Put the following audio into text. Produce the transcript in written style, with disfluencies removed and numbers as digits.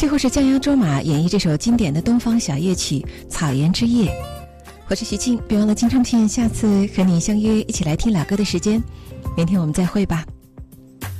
最后是江央卓玛演绎这首经典的东方小夜曲《草原之夜》。我是徐静，别忘了金唱片下次和你相约一起来听老歌的时间，明天我们再会吧。